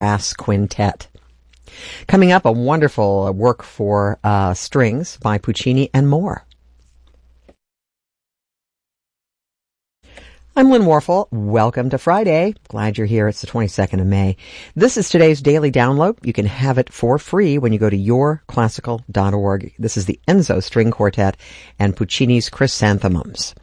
Brass Quintet. Coming up, a wonderful work for strings by Puccini and more. I'm Lynn Warfel. Welcome to Friday. Glad you're here. It's the 22nd of May. This is today's daily download. You can have it for free when you go to yourclassical.org. This is the Enzo String Quartet and Puccini's Chrysanthemums.